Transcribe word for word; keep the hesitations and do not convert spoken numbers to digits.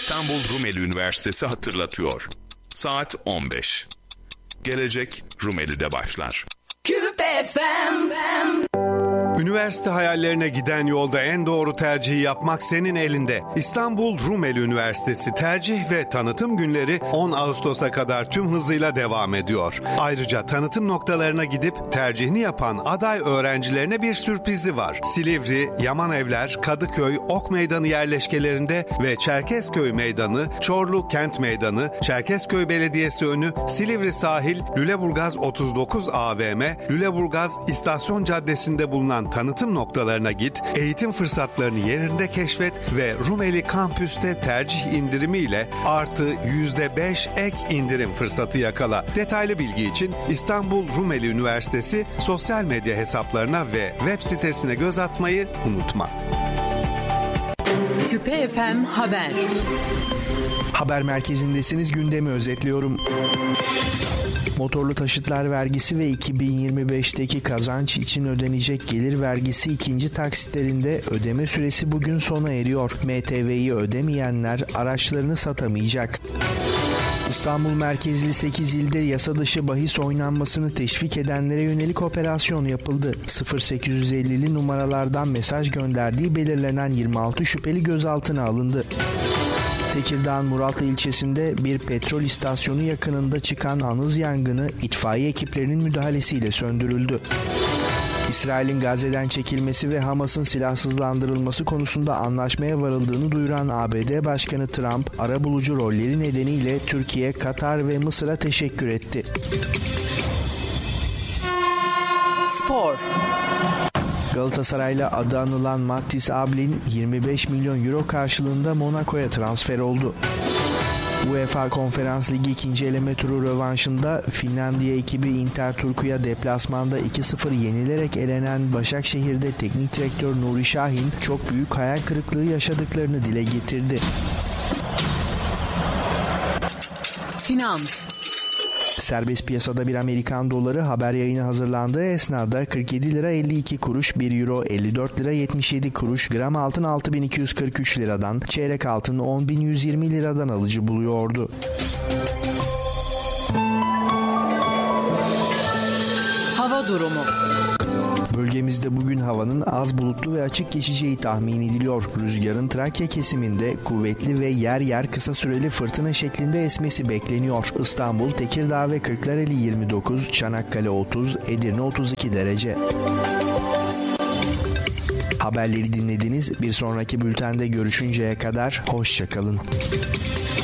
İstanbul Rumeli Üniversitesi hatırlatıyor. Saat on beş. Gelecek Rumeli'de başlar. Küpe F M. Üniversite hayallerine giden yolda en doğru tercihi yapmak senin elinde. İstanbul Rumeli Üniversitesi tercih ve tanıtım günleri on Ağustos'a kadar tüm hızıyla devam ediyor. Ayrıca tanıtım noktalarına gidip tercihini yapan aday öğrencilerine bir sürprizi var. Silivri, Yamanevler, Kadıköy, Ok Meydanı yerleşkelerinde ve Çerkezköy Meydanı, Çorlu Kent Meydanı, Çerkezköy Belediyesi önü, Silivri Sahil, Lüleburgaz otuz dokuz A V M, Lüleburgaz İstasyon Caddesi'nde bulunan tanıtım noktalarına git, eğitim fırsatlarını yerinde keşfet ve Rumeli Kampüs'te tercih indirimiyle artı yüzde beş ek indirim fırsatı yakala. Detaylı bilgi için İstanbul Rumeli Üniversitesi sosyal medya hesaplarına ve web sitesine göz atmayı unutma. Küpe F M Haber. Haber merkezindesiniz, gündemi özetliyorum. Motorlu taşıtlar vergisi ve iki bin yirmi beşteki kazanç için ödenecek gelir vergisi ikinci taksitlerinde ödeme süresi bugün sona eriyor. M T V'yi ödemeyenler araçlarını satamayacak. İstanbul merkezli sekiz ilde yasa dışı bahis oynanmasını teşvik edenlere yönelik operasyon yapıldı. sıfır sekiz yüz ellili numaralardan mesaj gönderdiği belirlenen yirmi altı şüpheli gözaltına alındı. Tekirdağ'ın Muratlı ilçesinde bir petrol istasyonu yakınında çıkan anız yangını itfaiye ekiplerinin müdahalesiyle söndürüldü. İsrail'in Gazze'den çekilmesi ve Hamas'ın silahsızlandırılması konusunda anlaşmaya varıldığını duyuran A B D Başkanı Trump, arabulucu rolleri nedeniyle Türkiye, Katar ve Mısır'a teşekkür etti. Spor. Galatasaray'la adı anılan Mattis Ablin yirmi beş milyon euro karşılığında Monaco'ya transfer oldu. UEFA Konferans Ligi ikinci eleme turu rövanşında Finlandiya ekibi Interturku'ya deplasmanda iki sıfır yenilerek elenen Başakşehir'de teknik direktör Nuri Şahin çok büyük hayal kırıklığı yaşadıklarını dile getirdi. Finans. Serbest piyasada bir Amerikan doları haber yayını hazırlandığı esnada kırk yedi lira elli iki kuruş, bir euro elli dört lira yetmiş yedi kuruş, gram altın altı bin iki yüz kırk üç liradan, çeyrek altın on bin yüz yirmi liradan alıcı buluyordu. Hava durumu. Bölgemizde bugün havanın az bulutlu ve açık geçeceği tahmin ediliyor. Rüzgarın Trakya kesiminde kuvvetli ve yer yer kısa süreli fırtına şeklinde esmesi bekleniyor. İstanbul, Tekirdağ ve Kırklareli yirmi dokuz, Çanakkale otuz, Edirne otuz iki derece. Haberleri dinlediniz. Bir sonraki bültende görüşünceye kadar hoşça kalın.